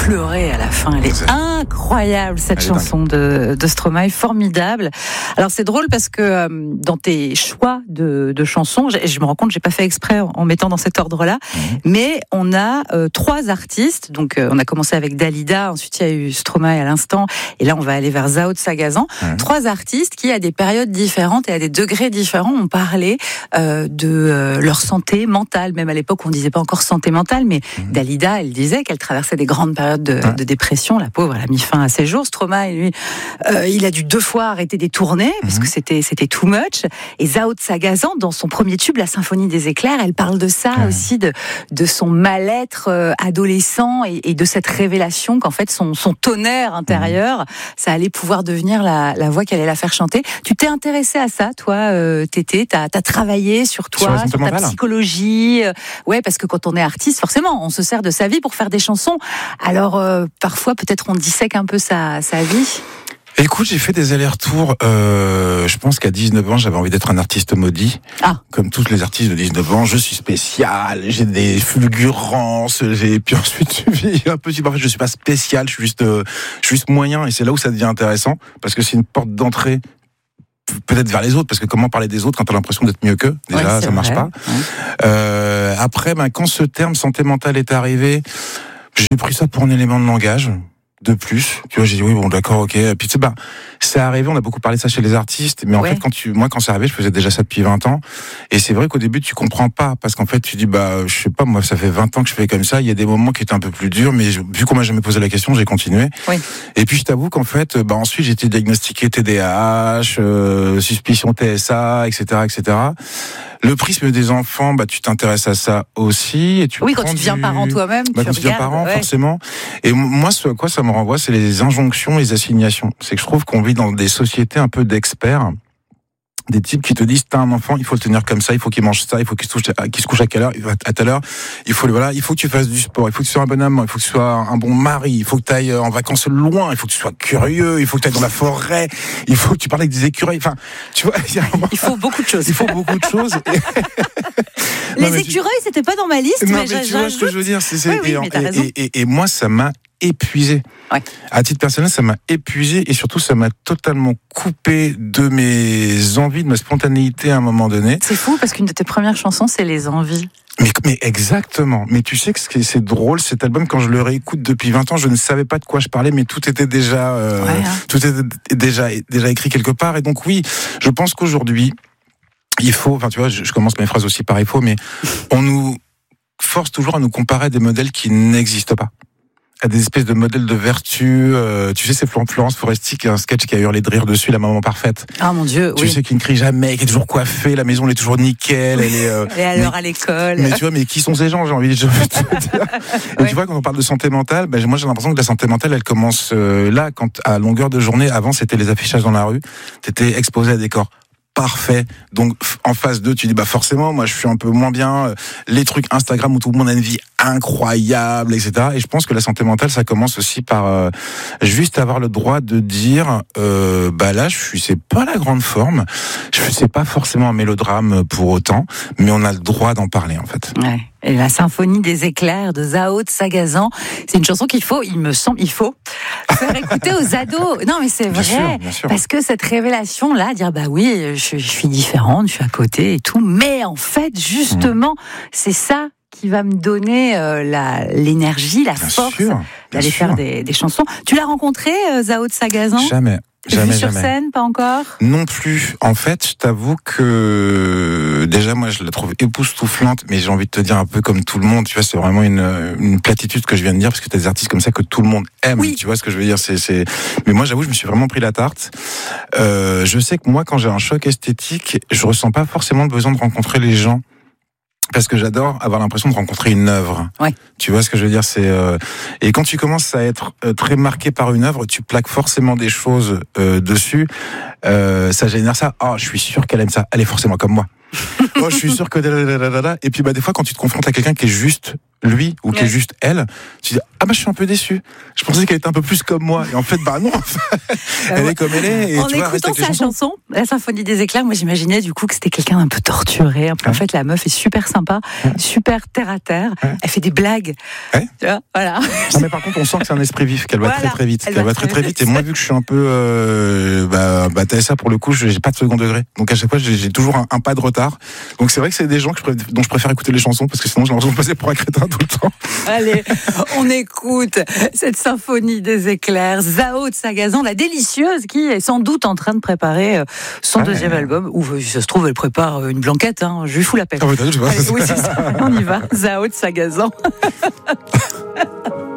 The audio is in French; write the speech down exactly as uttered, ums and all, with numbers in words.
pleurer à la fin. Elle est exact. Incroyable, cette elle chanson de, de Stromae, formidable. Alors c'est drôle parce que euh, dans tes choix de, de chansons, je, je me rends compte, j'ai pas fait exprès en, en mettant dans cet ordre-là, mmh. mais on a euh, trois artistes. Donc euh, on a commencé avec Dalida, ensuite il y a eu Stromae à l'instant, et là on va aller vers Zao de Sagazan. Mmh. Trois artistes qui, à des périodes différentes et à des degrés différents, ont parlé euh, de euh, leur santé mentale. Même à l'époque, on disait pas encore santé mentale, mais mmh. Dalida, elle disait qu'elle traversait des grandes périodes de, mmh. de dépression. La pauvre, elle a mis fin à ses jours. Stromae, lui, euh, il a dû deux fois arrêter des tournées parce mmh. que c'était c'était too much. Et Zao de Sagazan, dans son premier tube, La Symphonie des éclairs, elle parle de ça mmh. aussi, de de son mal-être euh, adolescent et, et de cette révélation qu'en fait son son tonnerre intérieur, mmh. ça allait pouvoir devenir la la voix qui allait la faire chanter. Tu t'es intéressé à ça, toi, euh, Tété, t'as t'as travaillé sur toi, sur, sur ta psychologie. Euh, ouais, parce que quand on est artiste, forcément, on se sert de sa vie pour faire des chansons. Alors euh, parfois, peut-être on dissèque un peu sa sa vie. Écoute, j'ai fait des allers-retours. Euh, je pense qu'à dix-neuf ans, j'avais envie d'être un artiste maudit. Ah. Comme tous les artistes de dix-neuf ans, je suis spécial, j'ai des fulgurances, j'ai puis ensuite je vis un peu. En fait, je suis pas spécial, je suis juste, euh, je suis juste moyen. Et c'est là où ça devient intéressant parce que c'est une porte d'entrée. Peut-être vers les autres, parce que comment parler des autres quand t'as l'impression d'être mieux qu'eux? Déjà, ouais, ça vrai. marche pas. Ouais. Euh, après, ben, quand ce terme santé mentale est arrivé, j'ai pris ça pour un élément de langage. De plus, tu vois, j'ai dit oui, bon, d'accord, ok. Et puis tu sais, bah, c'est arrivé, on a beaucoup parlé de ça chez les artistes, mais en ouais. fait, quand tu, moi, quand c'est arrivé, je faisais déjà ça depuis vingt ans, et c'est vrai qu'au début, tu comprends pas, parce qu'en fait, tu dis, bah, je sais pas, moi, ça fait vingt ans que je fais comme ça, il y a des moments qui étaient un peu plus durs, mais je, vu qu'on m'a jamais posé la question, j'ai continué. Oui. Et puis, je t'avoue qu'en fait, bah, ensuite, j'ai été diagnostiqué T D A H, euh, suspicion T S A, et cetera, et cetera. Le prisme des enfants, bah, tu t'intéresses à ça aussi. Et tu oui, quand tu deviens du... parent toi-même, bah, tu quand tu deviens parent, ouais. forcément. Et moi, ce à quoi ça me renvoie, c'est les injonctions, les assignations. C'est que je trouve qu'on vit dans des sociétés un peu d'experts. Des types qui te disent, t'as un enfant, il faut le tenir comme ça, il faut qu'il mange ça, il faut qu'il se, touche, qu'il se couche à quelle heure, à telle heure, il faut, voilà, il faut que tu fasses du sport, il faut que tu sois un bon amant, il faut que tu sois un bon mari, il faut que tu ailles en vacances loin, il faut que tu sois curieux, il faut que tu ailles dans la forêt, il faut que tu parles avec des écureuils, enfin, tu vois, il y a un moment, il faut beaucoup de choses. Il faut beaucoup de choses. Les non, écureuils, tu... c'était pas dans ma liste, non, mais, mais tu vois ce que je veux dire, c'est, c'est oui, oui, et, mais t'as et, raison. Et, et, et moi, ça m'a épuisé. Ouais. À titre personnel, ça m'a épuisé et surtout, ça m'a totalement coupé de mes envies, de ma spontanéité à un moment donné. C'est fou parce qu'une de tes premières chansons, c'est Les Envies. Mais, mais exactement. Mais tu sais que ce qui c'est drôle, cet album, quand je le réécoute depuis vingt ans, je ne savais pas de quoi je parlais, mais tout était déjà, euh, ouais, hein. tout était déjà, déjà écrit quelque part. Et donc oui, je pense qu'aujourd'hui, il faut, enfin tu vois, je, je commence mes phrases aussi par il faut, mais on nous force toujours à nous comparer à des modèles qui n'existent pas. À des espèces de modèles de vertu. Euh, tu sais, c'est Florence Foresti qui a un sketch qui a hurlé de rire dessus, La Maman Parfaite. Ah mon Dieu, tu oui. Tu sais, qui ne crie jamais, qui est toujours coiffée, la maison elle est toujours nickel, elle est... Euh, elle est à l'heure à l'école. Mais tu vois, mais qui sont ces gens, j'ai envie de te dire. Et ouais. Tu vois, quand on parle de santé mentale, ben, moi j'ai l'impression que la santé mentale, elle commence euh, là, quand à longueur de journée, avant c'était les affichages dans la rue, t'étais exposé à des corps parfait. Donc en phase deux, tu dis bah forcément, moi je suis un peu moins bien. Les trucs Instagram où tout le monde a une vie incroyable, et cetera. Et je pense que la santé mentale, ça commence aussi par euh, juste avoir le droit de dire euh, bah là, je suis, c'est pas la grande forme. Je c'est pas forcément un mélodrame pour autant, mais on a le droit d'en parler en fait. Ouais. Et La Symphonie des éclairs de Zao de Sagazan, c'est une chanson qu'il faut, il me semble, il faut faire écouter aux ados. Non, mais c'est bien vrai, sûr, bien sûr. Parce que cette révélation-là, dire bah oui, je, je suis différente, je suis à côté et tout, mais en fait, justement, mmh. c'est ça qui va me donner euh, la, l'énergie, la bien force sûr, d'aller sûr. faire des, des chansons. Tu l'as rencontré, euh, Zao de Sagazan ? Jamais. Jamais, Vu sur jamais. scène, pas encore ? Non plus. En fait, je t'avoue que déjà moi je la trouve époustouflante, mais j'ai envie de te dire un peu comme tout le monde. Tu vois, c'est vraiment une, une platitude que je viens de dire parce que t'as des artistes comme ça que tout le monde aime. Oui. Tu vois ce que je veux dire ? C'est, c'est. Mais moi, j'avoue, je me suis vraiment pris la tarte. Euh, je sais que moi, quand j'ai un choc esthétique, je ressens pas forcément le besoin de rencontrer les gens. Parce que j'adore avoir l'impression de rencontrer une œuvre. Ouais. Tu vois ce que je veux dire, c'est euh... et quand tu commences à être euh, très marqué par une œuvre, tu plaques forcément des choses euh, dessus. Euh, ça génère ça. Ah, oh, je suis sûr qu'elle aime ça. Elle est forcément comme moi. Oh, je suis sûr que... Et puis, bah, des fois, quand tu te confrontes à quelqu'un qui est juste lui ou qui ouais. est juste elle, tu dis ah bah je suis un peu déçu. Je pensais qu'elle était un peu plus comme moi et en fait bah non. Elle ouais. est comme elle est. Et en tu vois, écoutant sa chanson, La Symphonie des éclairs, moi j'imaginais du coup que c'était quelqu'un d'un peu torturé. En fait, la meuf est super sympa, ouais. super terre à terre. Ouais. Elle fait des blagues. Ouais. Tu vois, voilà. Non, mais par contre, on sent que c'est un esprit vif, qu'elle va voilà. très très vite. Elle, elle va très très vite. vite. Et moi, vu que je suis un peu euh, bah, bah T S A pour le coup, j'ai pas de second degré. Donc à chaque fois, j'ai, j'ai toujours un, un pas de retard. Donc c'est vrai que c'est des gens que je préfère, dont je préfère écouter les chansons parce que sinon j'ai l'impression de passer pour un crétin tout le temps. Allez, on écoute cette symphonie des éclairs, Zao de Sagazan, la délicieuse, qui est sans doute en train de préparer son ouais. deuxième album. Ou si ça se trouve, elle prépare une blanquette, hein. Je lui fous la paix. Ah, ouais, je sais pas. Allez, oui, c'est ça. On y va, Zao de Sagazan.